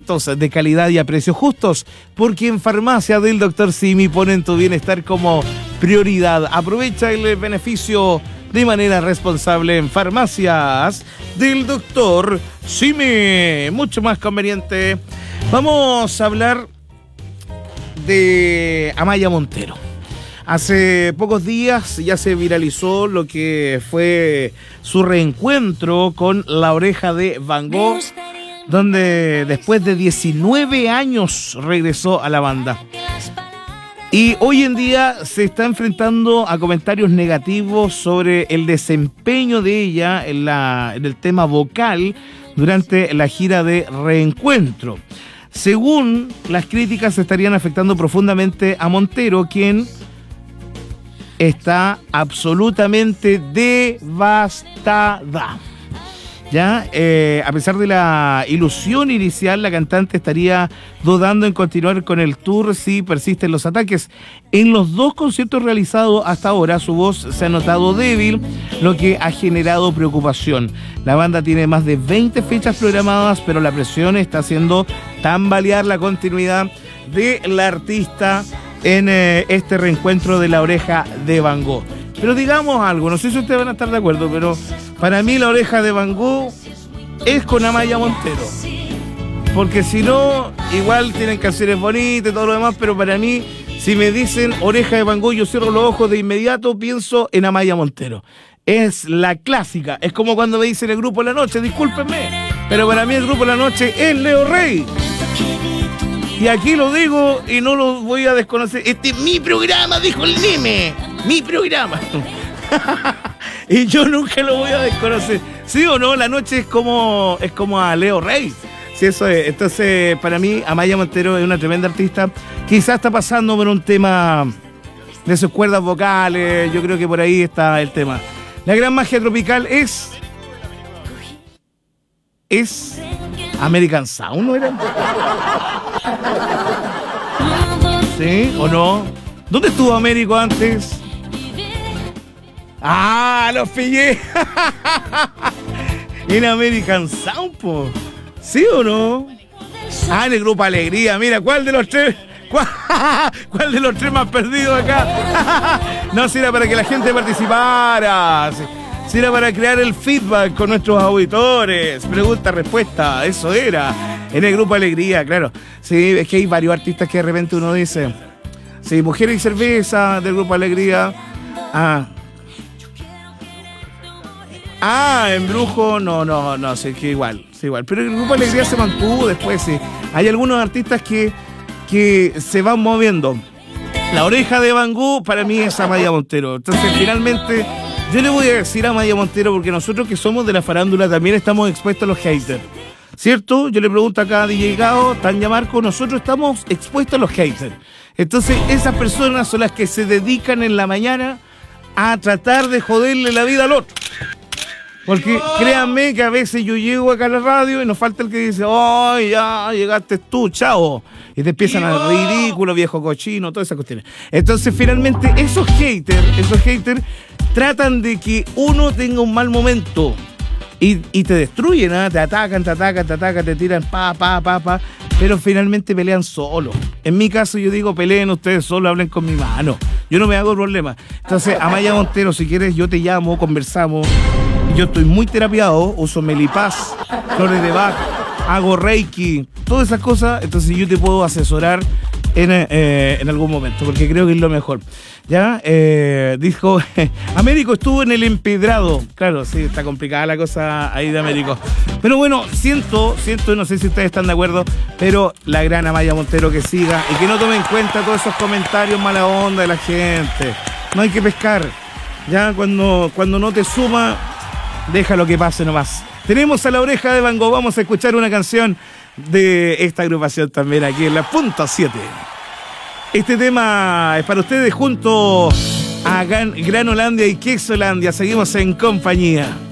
productos de calidad y a precios justos, porque en Farmacia del Dr. Simi ponen tu bienestar como prioridad. Aprovecha el beneficio de manera responsable en Farmacias del Dr. Simi. Mucho más conveniente. Vamos a hablar de Amaya Montero. Hace pocos días ya se viralizó lo que fue su reencuentro con La Oreja de Van Gogh, donde después de 19 años regresó a la banda. Y hoy en día se está enfrentando a comentarios negativos sobre el desempeño de ella en el tema vocal durante la gira de reencuentro. Según las críticas, estarían afectando profundamente a Montero, quien está absolutamente devastada. ¿Ya? A pesar de la ilusión inicial, la cantante estaría dudando en continuar con el tour si persisten los ataques. En los 2 conciertos realizados hasta ahora, su voz se ha notado débil, lo que ha generado preocupación. La banda tiene más de 20 fechas programadas, pero la presión está haciendo tambalear la continuidad de la artista en este reencuentro de La Oreja de Van Gogh. Pero digamos algo, no sé si ustedes van a estar de acuerdo, pero para mí La Oreja de Van Gogh es con Amaya Montero. Porque si no, igual tienen canciones bonitas y todo lo demás, pero para mí, si me dicen Oreja de Van Gogh, yo cierro los ojos de inmediato, pienso en Amaya Montero. Es la clásica, es como cuando me dicen el Grupo La Noche, discúlpenme, pero para mí el Grupo La Noche es Leo Rey. Y aquí lo digo y no lo voy a desconocer. Este es mi programa, dijo el Neme. Mi programa. Y yo nunca lo voy a desconocer. ¿Sí o no? La Noche es como a Leo Rey. Sí, eso es. Entonces, para mí, Amaya Montero es una tremenda artista. Quizás está pasando por un tema de sus cuerdas vocales. Yo creo que por ahí está el tema. La gran magia tropical es American Sound, ¿no era? ¿Sí o no? ¿Dónde estuvo Américo antes? ¡Ah, los pillé! En American Sound, po. ¿Sí o no? Ah, en el Grupo Alegría. Mira, ¿cuál de los tres? ¿Cuál de los tres más perdidos acá? No, si era para que la gente participara. Si era para crear el feedback con nuestros auditores. Pregunta, respuesta, eso era. En el Grupo Alegría, claro. Sí, es que hay varios artistas que de repente uno dice. Sí, Mujeres y Cerveza del Grupo Alegría. Embrujo, no, sí, que igual. Pero el Grupo Alegría se mantuvo después, sí. Hay algunos artistas que se van moviendo. La Oreja de Van Gogh para mí es Amaya Montero. Entonces, finalmente, yo le voy a decir a Amaya Montero, porque nosotros que somos de la farándula también estamos expuestos a los haters. ¿Cierto? Yo le pregunto acá a DJ Gao, Tanya Marco, nosotros estamos expuestos a los haters. Entonces, esas personas son las que se dedican en la mañana a tratar de joderle la vida al otro. Porque créanme que a veces yo llego acá a la radio y nos falta el que dice, ¡ay, ya llegaste tú, chao! Y te empiezan a ridículo, viejo cochino, todas esas cuestiones. Entonces, finalmente, esos haters tratan de que uno tenga un mal momento y te destruyen, ¿eh? Te atacan, te tiran, pa. Pero finalmente pelean solo. En mi caso, yo digo, peleen ustedes solo, hablen con mi mano. Yo no me hago problema. Entonces, Amaya Montero, si quieres, yo te llamo, conversamos. Yo estoy muy terapiado, uso Melipaz, flores de Bach, hago Reiki, todas esas cosas. Entonces yo te puedo asesorar en algún momento, porque creo que es lo mejor. ¿Ya? Dijo, Américo estuvo en el empedrado. Claro, sí, está complicada la cosa ahí de Américo. Pero bueno, siento, no sé si ustedes están de acuerdo, pero la gran Amaya Montero que siga y que no tome en cuenta todos esos comentarios mala onda de la gente. No hay que pescar. Ya, cuando no te suma, deja lo que pase nomás. Tenemos a La Oreja de Van Gogh. Vamos a escuchar una canción de esta agrupación también aquí en la Punta 7. Este tema es para ustedes junto a Gran Holandia y Quesolandia. Seguimos en compañía.